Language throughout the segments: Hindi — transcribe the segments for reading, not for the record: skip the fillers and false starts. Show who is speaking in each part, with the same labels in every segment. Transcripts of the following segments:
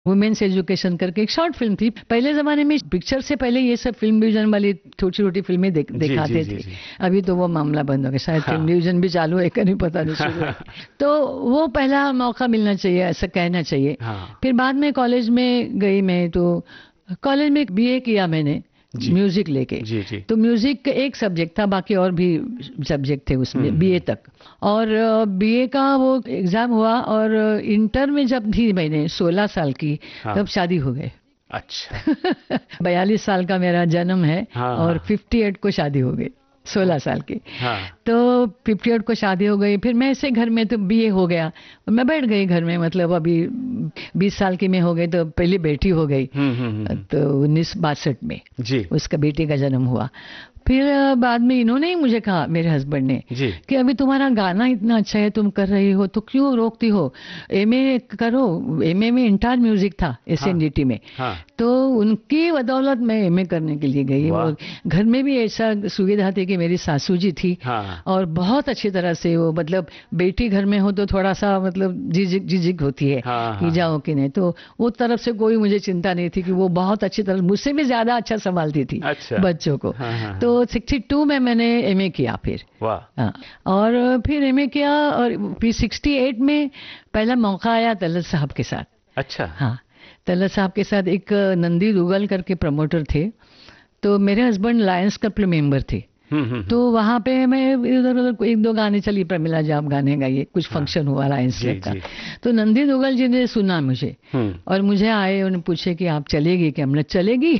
Speaker 1: वुमेन्स एजुकेशन करके एक शॉर्ट फिल्म थी। पहले जमाने में पिक्चर से पहले ये सब फिल्म डिवीजन वाली छोटी छोटी फिल्में दिखाते थे। अभी तो वो मामला बंद हो गया, शायद फिल्म डिवीजन भी चालू है कि नहीं पता नहीं शुरू है। तो वो पहला मौका मिलना चाहिए, ऐसा कहना चाहिए। फिर बाद में कॉलेज में गई मैं, तो कॉलेज में बीए किया मैंने म्यूजिक लेके। तो म्यूजिक एक सब्जेक्ट था, बाकी और भी सब्जेक्ट थे उसमें बीए तक। और बीए का वो एग्जाम हुआ, और इंटर में जब थी मैंने 16 साल की, तब शादी हो गई।
Speaker 2: अच्छा।
Speaker 1: 42 साल का मेरा जन्म है, और 58 को शादी हो गई, 16 साल की। तो 58 को शादी हो गई। फिर मैं ऐसे घर में, तो बीए हो गया, मैं बैठ गई घर में। मतलब अभी 20 साल की मैं हो गई, तो पहली बेटी हो गई। तो 1962 में उसका बेटी का जन्म हुआ। फिर बाद में इन्होंने ही मुझे कहा, मेरे हस्बैंड ने, कि अभी तुम्हारा गाना इतना अच्छा है, तुम कर रही हो, तो क्यों रोकती हो, एमए करो। एमए में इंटर म्यूजिक था एसएनडीटी में। तो उनकी बदौलत मैं एमए करने के लिए गई। वो घर में भी ऐसा सुविधा थी कि मेरी सासू जी थी, और बहुत अच्छी तरह से वो, मतलब बेटी घर में हो तो थोड़ा सा मतलब झिझक होती है कि जाओ कि नहीं। तो वो तरफ से कोई मुझे चिंता नहीं थी, कि वो बहुत अच्छी तरह, मुझसे भी ज्यादा अच्छा संभालती थी बच्चों को। तो 62 में मैंने एमए किया फिर। और फिर एमए किया, और फिर 68 में पहला मौका आया तलत साहब के साथ।
Speaker 2: अच्छा।
Speaker 1: हाँ, तलत साहब के साथ एक नंदी दुगल करके प्रमोटर थे। तो मेरे हस्बैंड लायंस क्लब मेंबर थे। तो वहां पे मैं इधर उधर एक दो गाने, चली प्रमिला जी आप गाने गाइए, कुछ फंक्शन हुआ लायंस क्लब का। तो नंदी दुगल जी ने सुना मुझे, और मुझे आए, उन्हें पूछे कि आप चलेगी कि? हमने चलेगी।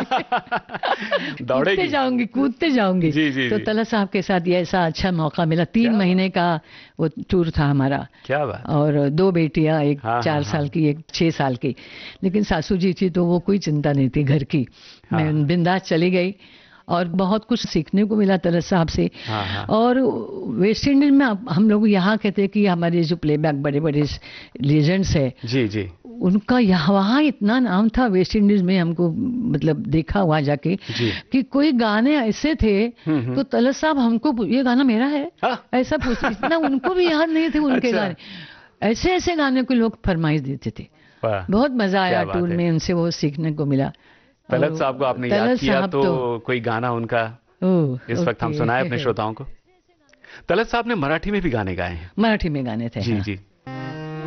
Speaker 1: कूदते जाऊंगी। तो तलत साहब के साथ ये ऐसा अच्छा मौका मिला। 3 महीने का वो टूर था हमारा।
Speaker 2: क्या बात।
Speaker 1: और 2 बेटियां, एक 4 साल की, एक 6 साल की। लेकिन सासू जी थी, तो वो कोई चिंता नहीं थी घर की। मैं बिंदास चली गई, और बहुत कुछ सीखने को मिला तलत साहब से। और वेस्ट इंडीज में हम लोग यहाँ कहते हैं कि हमारे जो प्लेबैक बड़े बड़े लेजेंड्स है, उनका वहाँ इतना नाम था वेस्ट इंडीज में, हमको मतलब देखा हुआ जाके, कि कोई गाने ऐसे थे, तो तलत साहब हमको, ये गाना मेरा है, ऐसा पूछ, इतना उनको भी याद नहीं थे उनके गाने। ऐसे ऐसे गाने को लोग फरमाइश देते थे। बहुत मजा आया टूर में, उनसे वो सीखने को मिला।
Speaker 2: तलत साहब को आपने याद किया, तो कोई गाना उनका इस वक्त हम सुनाए अपने श्रोताओं को। तलत साहब ने मराठी में भी गाने गाए हैं।
Speaker 1: मराठी में गाने थे।
Speaker 2: जी।